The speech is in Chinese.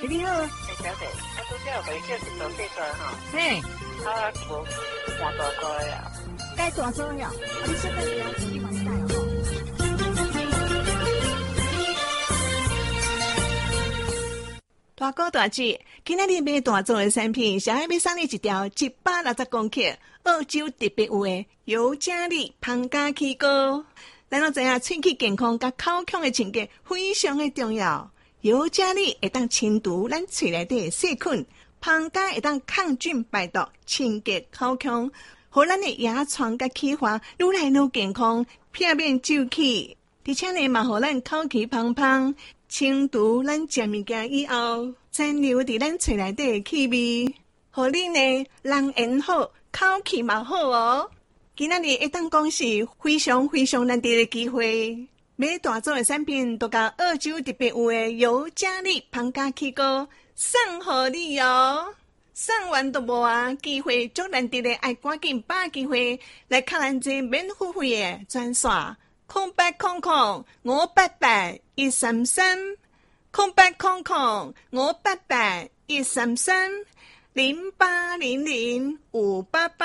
你好， 小姐，我拄则有回叫一做这个吼， 嘿， 我无换大个呀。 该大做呀，你现在只要自己买菜哦。大哥大姐，今仔日买大宗的产品，小爱要送你一条160公克澳洲特别有的尤加利芳加气膏。咱都知影，喙齿健康甲口腔的清洁非常的重要。尤加利会当清除咱喙内底的细菌，芳加会当抗菌排毒，清洁口腔，互咱的牙床甲气化愈来愈健康，避免皱气。而且呢，嘛互咱口气芳芳，清除咱食物件以后残留伫咱喙内底的气味，互你呢人缘好，口气嘛好哦。今仔日会当讲是非常非常难得的机会，买大宗的产品都甲澳洲特别有的尤加利芳加气膏送互你哦。送完都无啊，机会足难得的，爱赶紧把握机会来卡咱这免付费的专线0800588133 0800588133 0800588588